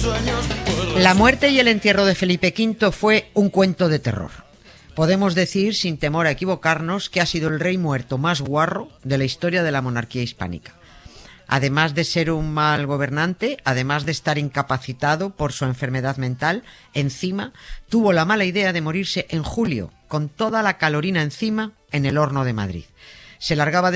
La muerte y el entierro de Felipe V fue un cuento de terror. Podemos decir, sin temor a equivocarnos, que ha sido el rey muerto más guarro de la historia de la monarquía hispánica. Además de ser un mal gobernante, además de estar incapacitado por su enfermedad mental, encima tuvo la mala idea de morirse en julio, con toda la calorina encima, en el horno de Madrid. Se largaba